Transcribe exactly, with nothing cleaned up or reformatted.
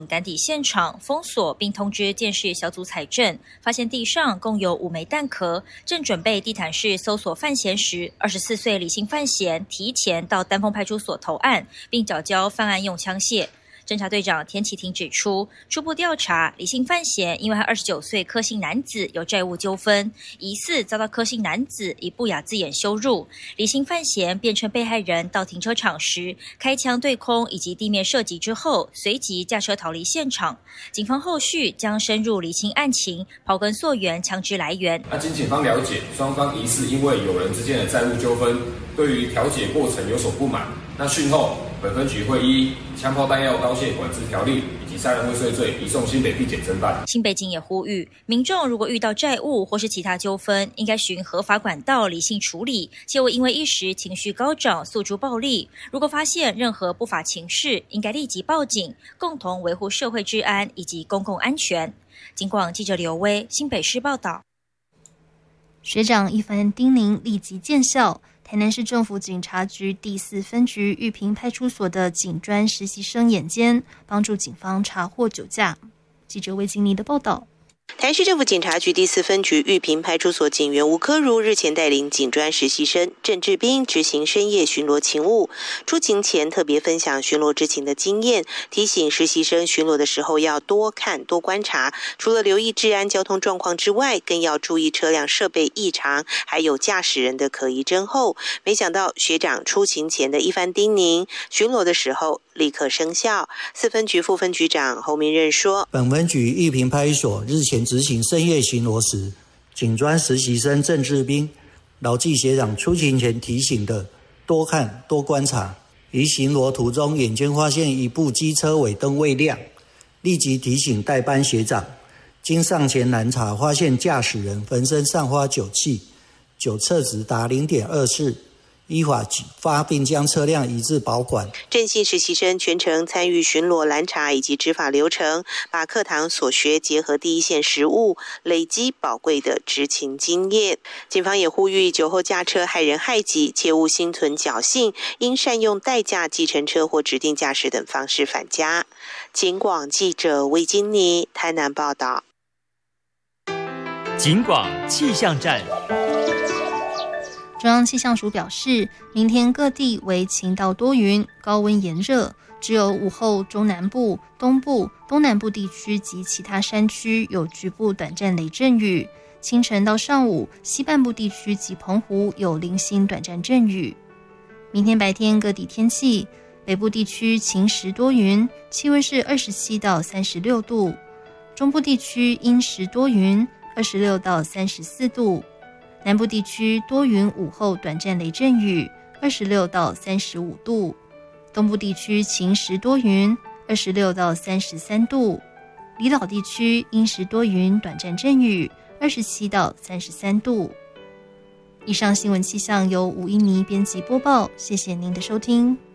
赶抵现场封锁，并通知鉴识小组采证，发现地上共有五枚弹壳。正准备地毯式搜索范闲时，二十四岁李姓范闲提前到丹凤派出所投案，并缴交犯案用枪械。侦查队长田启廷指出，初步调查，李姓范闲因为和二十九岁柯姓男子有债务纠纷，疑似遭到柯姓男子以不雅字眼羞辱。李姓范闲辩称被害人到停车场时开枪对空以及地面射击之后，随即驾车逃离现场。警方后续将深入厘清案情，刨根溯源枪支来源。 那经警方了解，双方疑似因为友人之间的债务纠纷，对于调解过程有所不满。那讯后，本分局会依枪炮弹药刀械管制条例以及杀人未遂罪移送新北地检侦办。 新北警也呼吁民众，如果遇到债务或是其他纠纷，应该循合法管道理性处理，切勿因为一时情绪高涨诉诸暴力。如果发现任何不法情事，应该立即报警，共同维护社会治安以及公共安全。警广记者刘威，新北市报道。 学长一番叮咛立即见效。台南市政府警察局第四分局玉屏派出所的警专实习生眼尖，帮助警方查获酒驾。记者魏金妮的报道。 台南市政府警察局第四分局玉屏派出所警员吴科如日前带领警专实习生郑志斌执行深夜巡逻勤务，出勤前特别分享巡逻执勤的经验，提醒实习生巡逻的时候要多看多观察，除了留意治安交通状况之外，更要注意车辆设备异常，还有驾驶人的可疑侦候。没想到学长出勤前的一番叮咛，巡逻的时候立刻生效。四分局副分局长侯明任说， 本分局玉屏派出所日前执行深夜巡逻时，警专实习生郑志斌牢记学长出勤前提醒的多看多观察，于巡逻途中眼尖发现一部机车尾灯未亮，立即提醒代班学长，经上前拦查发现驾驶人浑身散发酒气，酒测值达 零点二四，依法举发并将车辆移至保管。 郑姓实习生全程参与巡逻拦查以及执法流程，把课堂所学结合第一线实务，累积宝贵的执勤经验。警方也呼吁酒后驾车害人害己，切勿心存侥幸，应善用代驾、计程车或指定驾驶等方式返家。警广记者魏金妮台南报道。 警广气象站。 中央气象署表示，明天各地为晴到多云，高温炎热，只有午后中南部、东部、东南部地区及其他山区有局部短暂雷阵雨。清晨到上午，西半部地区及澎湖有零星短暂阵雨。明天白天各地天气，北部地区晴时多云，气温是二十七到三十六度；中部地区阴时多云，二十六到三十四度。南部地区多云，午后短暂雷阵雨，二十六到三十五度；东部地区晴时多云，二十六到三十三度；离岛地区阴时多云，短暂阵雨，二十七到三十三度。以上新闻气象由吴依妮编辑播报，谢谢您的收听。